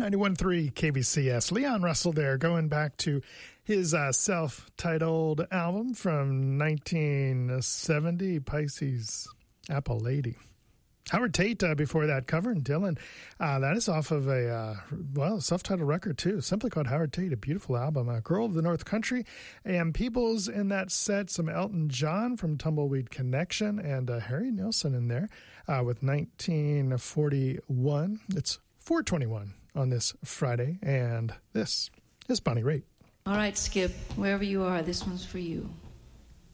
91.3 KBCS. Leon Russell there, going back to his self-titled album from 1970, Pisces Apple Lady. Howard Tate before that, covering Dylan. That is off of a, self-titled record too, simply called Howard Tate, a beautiful album. Girl of the North Country, A.M. Peebles in that set, some Elton John from Tumbleweed Connection, and Harry Nilsson in there with 1941. It's 4:21 on this Friday, and this is Bonnie Raitt. All right, Skip, wherever you are, this one's for you.